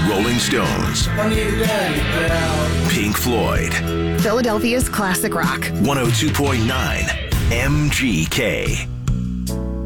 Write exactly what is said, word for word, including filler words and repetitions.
Rolling Stones. Pink Floyd. Philadelphia's classic rock. one oh two point nine M G K.